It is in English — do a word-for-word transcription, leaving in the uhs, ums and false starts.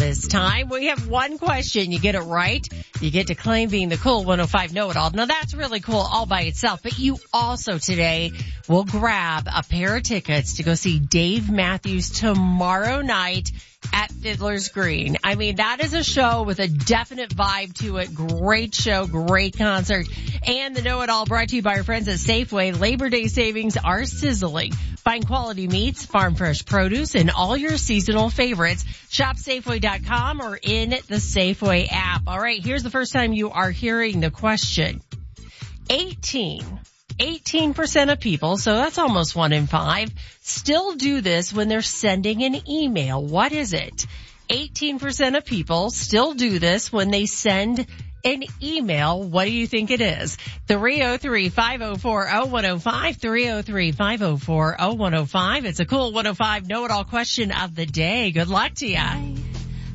this time. We have one question. You get it right, you get to claim being the cool one oh five know-it-all. Now that's really cool all by itself, but you also today will grab a pair of tickets to go see Dave Matthews tomorrow night at Fiddler's Green. I mean, that is a show with a definite vibe to it. Great show, great concert. And the Know-It-All brought to you by our friends at Safeway. Labor Day savings are sizzling. Find quality meats, farm fresh produce, and all your seasonal favorites. Shop Safeway dot com or in the Safeway app. All right, here's the first time you are hearing the question. eighteen eighteen percent of people, so that's almost one in five, still do this when they're sending an email. What is it? eighteen percent of people still do this when they send an email. What do you think it is? three oh three, five oh four, oh one oh five, three oh three, five oh four, oh one oh five. It's a cool one oh five know-it-all question of the day. Good luck to you.